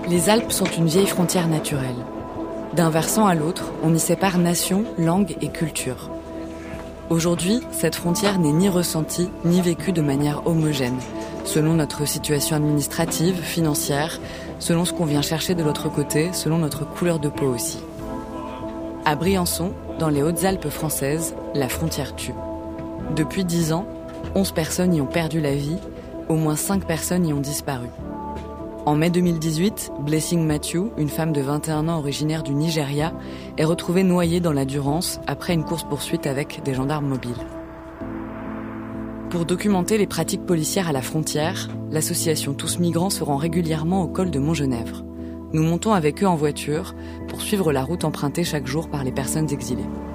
Les Alpes sont une vieille frontière naturelle. D'un versant à l'autre, on y sépare nations, langues et cultures. Aujourd'hui, cette frontière n'est ni ressentie, ni vécue de manière homogène, selon notre situation administrative, financière, selon ce qu'on vient chercher de l'autre côté, selon notre couleur de peau aussi. À Briançon, dans les Hautes-Alpes françaises, la frontière tue. Depuis 10 ans, 11 personnes y ont perdu la vie, au moins 5 personnes y ont disparu. En mai 2018, Blessing Matthew, une femme de 21 ans originaire du Nigeria, est retrouvée noyée dans la Durance après une course-poursuite avec des gendarmes mobiles. Pour documenter les pratiques policières à la frontière, l'association Tous Migrants se rend régulièrement au col de Montgenèvre. Nous montons avec eux en voiture pour suivre la route empruntée chaque jour par les personnes exilées.